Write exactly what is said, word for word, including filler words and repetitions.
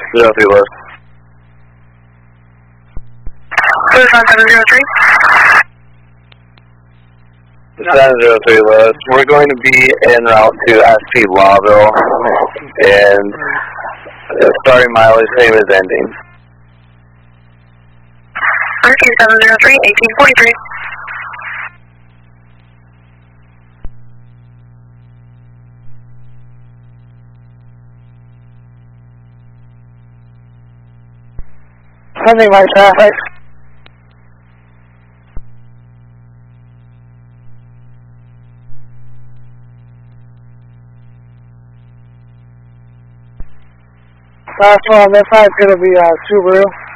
zero three West. Tucson seven zero three. seven zero three West. We're going to be en route to S P Lawville, and the starting mileage same as ending. R Q seven zero three, eighteen forty-three. Sending my traffic. Last one on this side is going to be uh, Subaru.